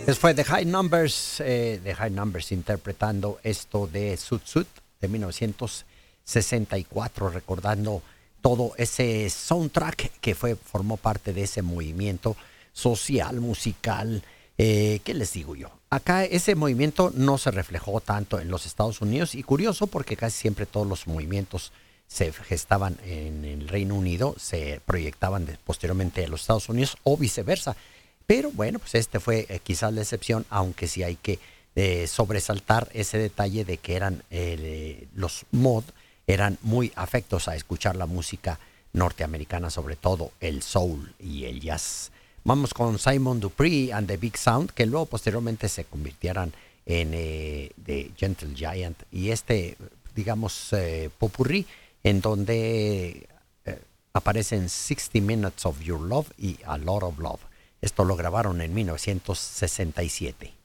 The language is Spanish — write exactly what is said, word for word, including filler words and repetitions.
Eso fue The High Numbers, eh, The High Numbers interpretando esto de Sud Sud de mil novecientos sesenta y cuatro, recordando todo ese soundtrack que fue formó parte de ese movimiento social, musical. Eh, ¿Qué les digo yo? Acá ese movimiento no se reflejó tanto en los Estados Unidos y curioso porque casi siempre todos los movimientos se gestaban en el Reino Unido, se proyectaban de, posteriormente a los Estados Unidos o viceversa. Pero bueno, pues este fue eh, quizás la excepción, aunque sí hay que eh, sobresaltar ese detalle de que eran eh, los mod eran muy afectos a escuchar la música norteamericana, sobre todo el soul y el jazz. Vamos con Simon Dupree and the Big Sound, que luego posteriormente se convirtieran en eh, The Gentle Giant, y este, digamos, eh, popurrí, en donde eh, aparecen sixty minutes of Your Love y A Lot of Love. Esto lo grabaron en mil novecientos sesenta y siete.